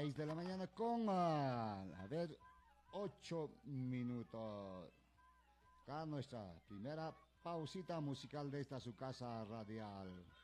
6 de la mañana con, 8 minutos. Acá nuestra primera pausita musical de esta su casa radial.